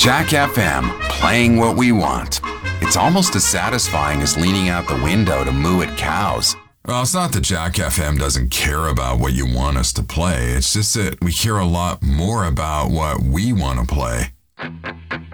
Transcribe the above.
Jack FM, playing what we want. It's almost as satisfying as leaning out the window to moo at cows. Well, it's not that Jack FM doesn't care about what you want us to play. It's just that we care a lot more about what we want to play.